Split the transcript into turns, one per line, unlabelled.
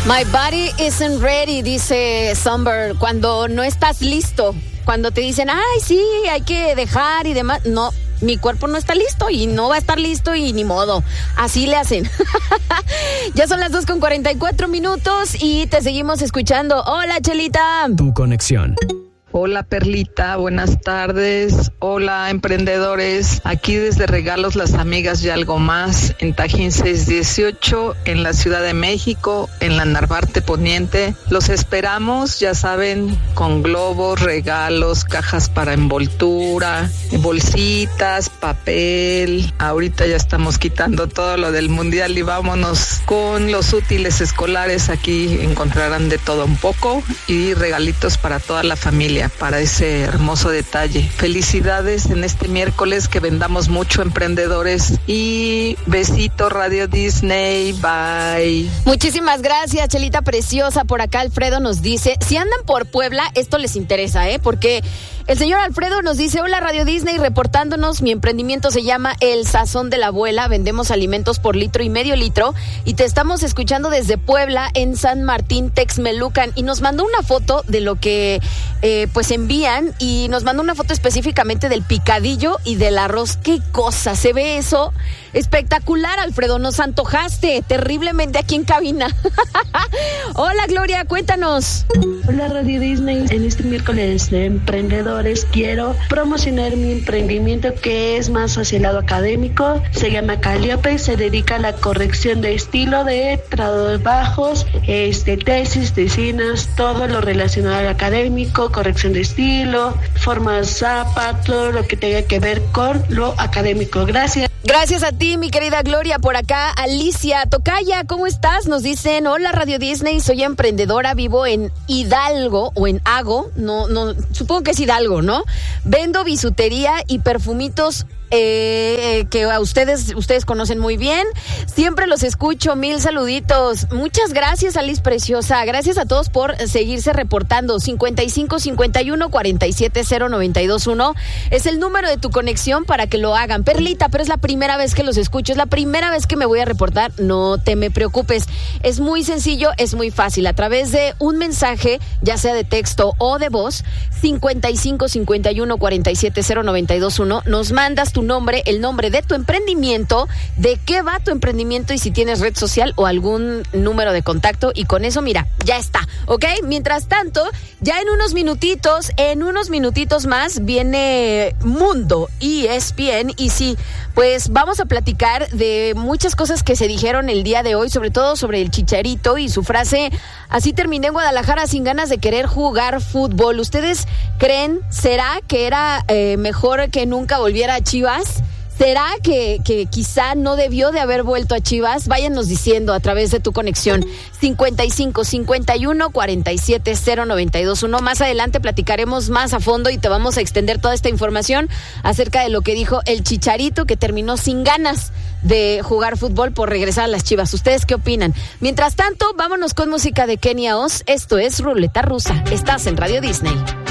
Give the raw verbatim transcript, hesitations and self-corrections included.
My body isn't ready, dice Somber, cuando no estás listo, cuando te dicen, ay, sí, hay que dejar y demás. No, mi cuerpo no está listo y no va a estar listo y ni modo. Así le hacen. Ya son las dos con cuarenta y cuatro minutos y te seguimos escuchando. Hola, Chelita.
Tu conexión.
Hola Perlita, buenas tardes. Hola emprendedores, aquí desde Regalos Las Amigas y Algo Más, en Tajín seiscientos dieciocho, en la Ciudad de México, en la Narvarte Poniente. Los esperamos, ya saben, con globos, regalos, cajas para envoltura, bolsitas, papel. Ahorita ya estamos quitando todo lo del mundial y vámonos con los útiles escolares. Aquí encontrarán de todo un poco y regalitos para toda la familia, para ese hermoso detalle. Felicidades en este miércoles, que vendamos mucho, emprendedores, y besito Radio Disney, bye.
Muchísimas gracias, Chelita preciosa. Por acá Alfredo nos dice, si andan por Puebla, esto les interesa, ¿eh? Porque el señor Alfredo nos dice, hola Radio Disney, reportándonos, mi emprendimiento se llama El Sazón de la Abuela, vendemos alimentos por litro y medio litro y te estamos escuchando desde Puebla, en San Martín, Texmelucan, y nos mandó una foto de lo que eh, pues envían, y nos mandó una foto específicamente del picadillo y del arroz. ¡Qué cosa! Se ve eso espectacular, Alfredo, nos antojaste terriblemente aquí en cabina. Hola Gloria, cuéntanos.
Hola Radio Disney, en este miércoles de emprendedores quiero promocionar mi emprendimiento, que es más hacia el lado académico. Se llama Calliope, se dedica a la corrección de estilo de trabajos, este, tesis, tesinas, todo lo relacionado al académico, corrección de estilo, formas zapa, todo lo que tenga que ver con lo académico. Gracias.
Gracias a ti, mi querida Gloria. Por acá, Alicia Tocaya, ¿cómo estás? Nos dicen, hola Radio Disney, soy emprendedora, vivo en Hidalgo o en Hago, no, no, supongo que es Hidalgo, ¿no? Vendo bisutería y perfumitos Eh, que a ustedes ustedes conocen muy bien. Siempre los escucho, mil saluditos. Muchas gracias, Alice preciosa. Gracias a todos por seguirse reportando. cincuenta y cinco cincuenta y uno cuarenta y siete cero noventa y dos uno es el número de tu conexión para que lo hagan. Perlita, pero es la primera vez que los escucho, es la primera vez que me voy a reportar. No te me preocupes, es muy sencillo, es muy fácil. A través de un mensaje, ya sea de texto o de voz, cincuenta y cinco cincuenta y uno cuarenta y siete cero noventa y dos uno, nos mandas tu nombre, el nombre de tu emprendimiento, de qué va tu emprendimiento y si tienes red social o algún número de contacto, y con eso, mira, ya está, ¿ok? Mientras tanto, ya en unos minutitos, en unos minutitos más viene Mundo E S P N, y sí, pues vamos a platicar de muchas cosas que se dijeron el día de hoy, sobre todo sobre el Chicharito y su frase, así terminé en Guadalajara sin ganas de querer jugar fútbol. ¿Ustedes creen, será que era eh, mejor que nunca volviera a Chivas? ¿Será que, que quizá no debió de haber vuelto a Chivas? Váyanos diciendo a través de tu conexión. cincuenta y cinco cincuenta y uno cuarenta y siete cero noventa y dos uno. Más adelante platicaremos más a fondo y te vamos a extender toda esta información acerca de lo que dijo el Chicharito, que terminó sin ganas de jugar fútbol por regresar a las Chivas. ¿Ustedes qué opinan? Mientras tanto, vámonos con música de Kenia Oz. Esto es Ruleta Rusa. Estás en Radio Disney.